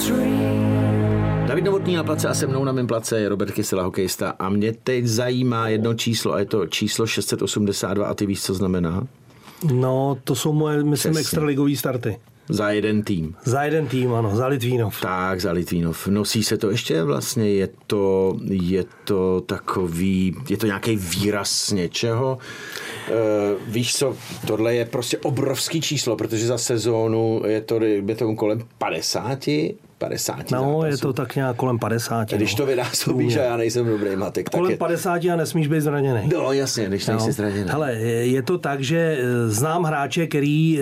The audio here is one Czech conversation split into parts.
David Novotný na place a se mnou na mém place je Robert Kysela, hokejista. A mě teď zajímá jedno číslo a je to číslo 682 a ty víš, co znamená? No, to jsou moje, myslím, extraligový starty. Za jeden tým. Za jeden tým, ano, za Litvínov. Tak, za Litvínov. Nosí se to ještě vlastně, je to takový, je to nějaký výraz něčeho. Víš co, tohle je prostě obrovský číslo, protože za sezónu je to kolem 50 no, zápasů. je to tak nějak kolem 50. Když to vynásobíš a já nejsem dobrý matek. Kolem 50 a nesmíš být zraněný. No jasně, když nejsi zraněný. Hele, je to tak, že znám hráče, který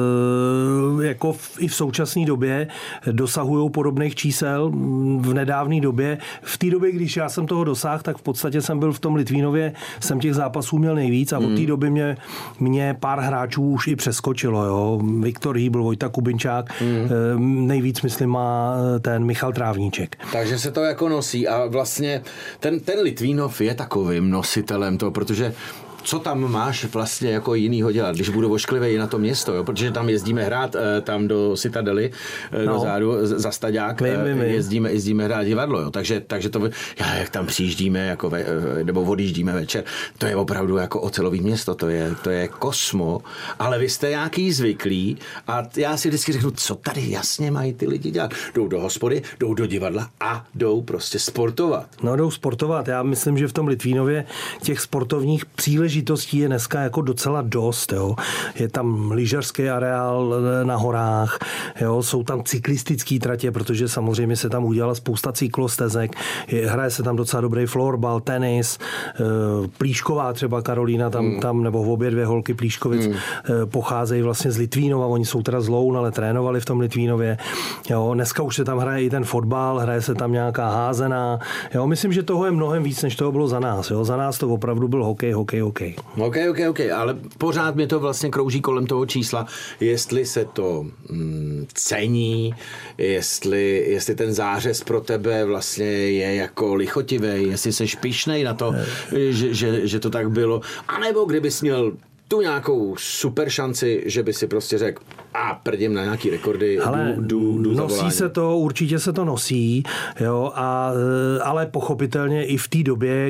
jako i v současné době dosahují podobných čísel v nedávné době. V té době, když já jsem toho dosáhl, tak v podstatě jsem byl v tom Litvínově, jsem těch zápasů měl nejvíc a od té doby mě pár hráčů už i přeskočilo. Jo. Viktor Hýbl, Vojta Kubinčák, nejvíc myslím má ten Michal Trávníček. Takže se to jako nosí a vlastně ten Litvínov je takovým nositelem toho, protože co tam máš vlastně jako jinýho dělat, když budu ošklivej na to město, jo? Protože tam jezdíme hrát tam do Citadely, do zádu, za Staďák, jezdíme hrát divadlo, jo? Takže to, jak tam přijíždíme jako nebo odjíždíme večer, to je opravdu jako ocelový město, to je kosmo, ale vy jste nějaký zvyklí a já si vždycky řeknu, co tady jasně mají ty lidi dělat. Jdou do hospody, jdou do divadla a jdou prostě sportovat. No, jdou sportovat. Já myslím, že v tom Litvínově těch sportovních příležitostí je dneska jako docela dost. Jo. Je tam lyžařský areál na horách, jo. Jsou tam cyklistické tratě, protože samozřejmě se tam udělala spousta cyklostezek. Hraje se tam docela dobrý florbal, tenis, Plíšková třeba Karolína, tam nebo obě dvě holky Plíškovic pocházejí vlastně z Litvínova. Oni jsou teda z Loun, ale trénovali v tom Litvínově. Jo. Dneska už se tam hraje i ten fotbal, hraje se tam nějaká házená. Jo. Myslím, že toho je mnohem víc, než toho bylo za nás. Jo. Za nás to opravdu byl hokej. OK, ale pořád mě to vlastně krouží kolem toho čísla, jestli se to cení, jestli ten zářez pro tebe vlastně je jako lichotivý, jestli seš pyšnej na to, že to tak bylo, anebo kdybys měl tu nějakou super šanci, že by si prostě řekl prdím na nějaký rekordy, jdu nosí se to, určitě se to nosí, jo, ale pochopitelně i v té době,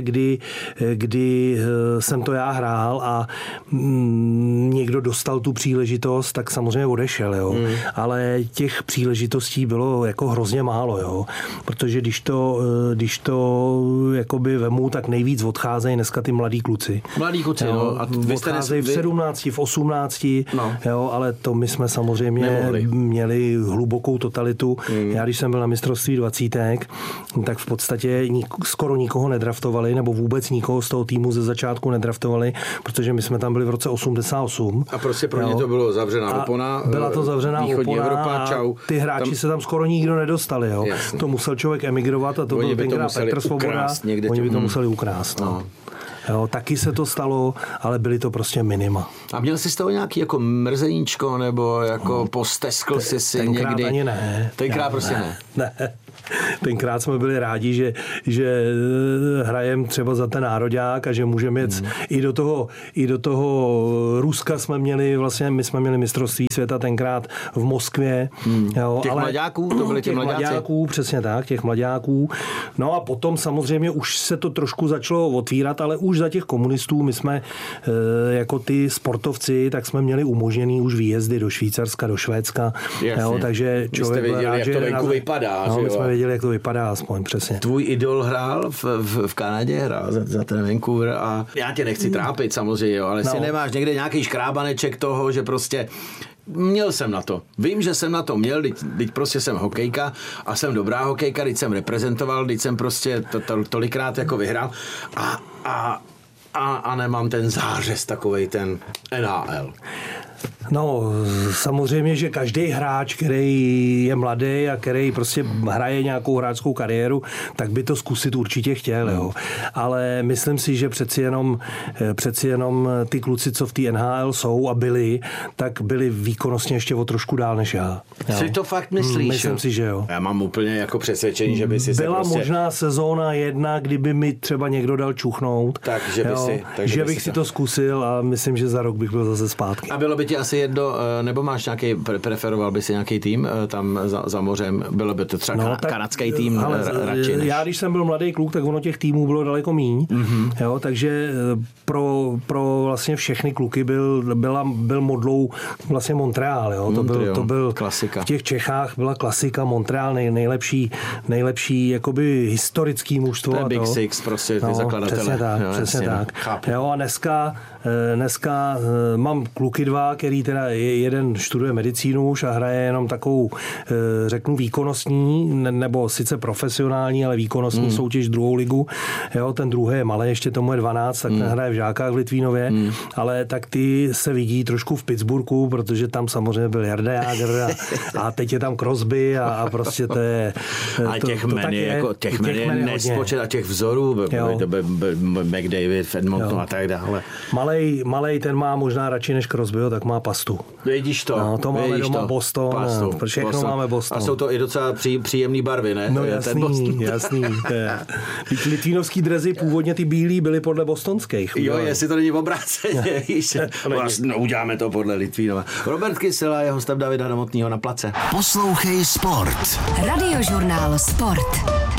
kdy jsem to já hrál a někdo dostal tu příležitost, tak samozřejmě odešel, jo. Ale těch příležitostí bylo jako hrozně málo, jo. Protože když to jakoby vemu, tak nejvíc odcházejí dneska ty mladí kluci. No. A odcházejí v 17, v 18, jo, ale to my jsme samozřejmě měli hlubokou totalitu. Já když jsem byl na mistrovství 20, tak v podstatě skoro nikoho nedraftovali, nebo vůbec nikoho z toho týmu ze začátku nedraftovali, protože my jsme tam byli v roce 88. A prostě pro ně to bylo zavřená opona. Byla to zavřená opona Evropa, čau. Ty hráči se tam skoro nikdo nedostali. Jo. To musel člověk emigrovat a to byl tenkrát Petr Svoboda. Oni by to museli ukrást. No. Jo, taky se to stalo, ale byly to prostě minima. A měl jsi z toho nějaký jako mrzeníčko, nebo jako posteskl jsi si tenkrát někdy? Ani ne. Tenkrát prostě ne. Tenkrát jsme byli rádi, že hrajem třeba za ten nároďák a že můžeme jet i do toho Ruska jsme měli, vlastně my jsme měli mistrovství světa tenkrát v Moskvě. Jo, těch mlaďáků? To byly těch mlaďáků, přesně tak, těch mlaďáků. No a potom samozřejmě už se to trošku začalo otvírat, ale už za těch komunistů my jsme jako ty sportovci, tak jsme měli umožněný už výjezdy do Švýcarska, do Švédska. Jo, takže člověk věděli, rád, jak to venku vypadá. No, my jsme věděli, jak to vypadá aspoň, přesně. Tvůj idol hrál v Kanadě, hrál za ten Vancouver a já tě nechci trápit samozřejmě, ale si nemáš někde nějaký škrábaneček toho, že prostě měl jsem na to. Vím, že jsem na to měl, teď prostě jsem hokejka a jsem dobrá hokejka, teď jsem reprezentoval, teď jsem prostě tolikrát jako vyhrál a nemám ten zářez takovej ten NHL. No, samozřejmě, že každý hráč, který je mladý a který prostě hraje nějakou hráčskou kariéru, tak by to zkusit určitě chtěl, jo. Ale myslím si, že přeci jenom ty kluci, co v té NHL jsou a byli, tak byli výkonnostně ještě o trošku dál než já. Si to fakt myslíš? Myslím si, že jo. Já mám úplně jako přesvědčení, že by si byla prostě... možná sezóna jedna, kdyby mi třeba někdo dal čuchnout. Takže bych si to zkusil a myslím, že za rok bych byl zase zpátky. A bylo by ti asi jedno, nebo máš nějaký, preferoval by si nějaký tým tam za mořem, bylo by to třeba kanadský tým radši než... Já, když jsem byl mladý kluk, tak ono těch týmů bylo daleko míň, jo, takže pro vlastně všechny kluky byl modlou vlastně Montreal, jo, to byl klasika. V těch Čechách byla klasika Montreal, nejlepší jakoby historický mužstvo. To je Big Six, prostě ty zakladatelé. Přesně tak. Jo, a dneska mám kluky dva, který teda jeden studuje medicínu už a hraje jenom takovou, řeknu, výkonnostní, nebo sice profesionální, ale výkonnostní soutěž druhou ligu. Jo, ten druhý je malý, ještě tomu je 12, tak ten hraje v Žákách v Litvínově, ale tak ty se vidí trošku v Pittsburghu, protože tam samozřejmě byl Jarda Jágr a teď je tam Crosby a prostě to je... A těch men je nespočet a těch vzorů, McDavid, Edmonton a tak dále. Malej ten má možná radši než Crosbyho, tak má pastu. Vidíš to. No, to máme doma Boston. Všechno máme Boston. A jsou to i docela příjemný barvy, ne? No jasný. Litvínovský drezy původně ty bílý byly podle bostonských. Jo, jestli to není obráceně. No, uděláme to podle Litvínova. Robert Kysela je hostem Davida Novotného na Place. Poslouchej sport. Radiožurnál Sport.